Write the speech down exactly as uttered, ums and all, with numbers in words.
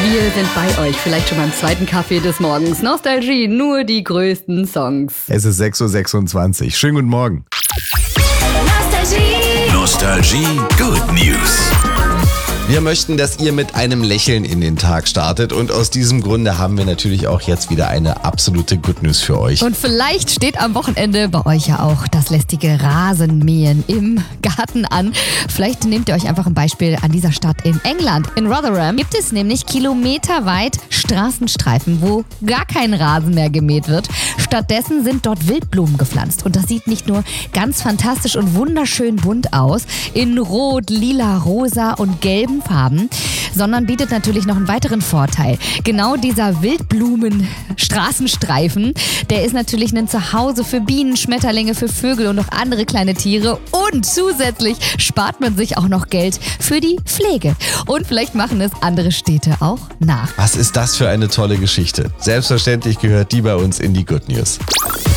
Wir sind bei euch, vielleicht schon beim zweiten Kaffee des Morgens. Nostalgie, nur die größten Songs. Es ist sechs Uhr sechsundzwanzig. Schönen guten Morgen. Nostalgie. Nostalgie Good News. Wir möchten, dass ihr mit einem Lächeln in den Tag startet und aus diesem Grunde haben wir natürlich auch jetzt wieder eine absolute Good News für euch. Und vielleicht steht am Wochenende bei euch ja auch das lästige Rasenmähen im Garten an. Vielleicht nehmt ihr euch einfach ein Beispiel an dieser Stadt in England. In Rotherham gibt es nämlich kilometerweit Straßenstreifen, wo gar kein Rasen mehr gemäht wird. Stattdessen sind dort Wildblumen gepflanzt. Und das sieht nicht nur ganz fantastisch und wunderschön bunt aus, in Rot, Lila, Rosa und gelben Farben, sondern bietet natürlich noch einen weiteren Vorteil. Genau dieser Wildblumen-Straßenstreifen, der ist natürlich ein Zuhause für Bienen, Schmetterlinge, für Vögel und noch andere kleine Tiere. Und zusätzlich spart man sich auch noch Geld für die Pflege. Und vielleicht machen es andere Städte auch nach. Was ist das für eine tolle Geschichte? Selbstverständlich gehört die bei uns in die Good News.